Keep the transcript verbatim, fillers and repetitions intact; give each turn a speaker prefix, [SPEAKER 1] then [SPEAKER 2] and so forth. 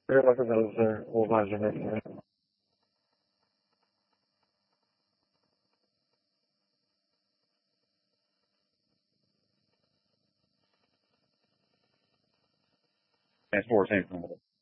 [SPEAKER 1] Gracias a Deus, eh, o vaso, né? Transportation.